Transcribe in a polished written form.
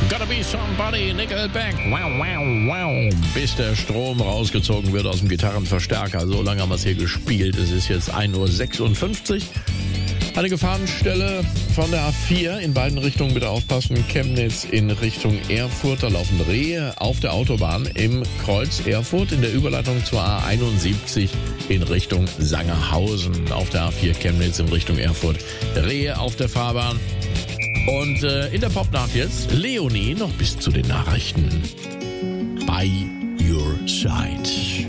Gotta be somebody, Nickelback. Wow, wow, wow. Bis der Strom rausgezogen wird aus dem Gitarrenverstärker. So lange haben wir es hier gespielt. Es ist jetzt 1:56 Uhr. Eine Gefahrenstelle von der A4 in beiden Richtungen, bitte aufpassen. Chemnitz in Richtung Erfurt. Da laufen Rehe auf der Autobahn im Kreuz Erfurt in der Überleitung zur A71 in Richtung Sangerhausen. Auf der A4 Chemnitz in Richtung Erfurt. Rehe auf der Fahrbahn. Und in der Popnacht jetzt Leonie noch bis zu den Nachrichten. By your side.